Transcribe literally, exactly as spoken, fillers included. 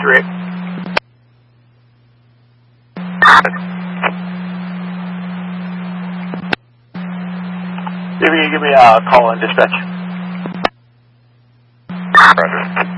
Roger eight. Give me, give me a call in dispatch. Roger.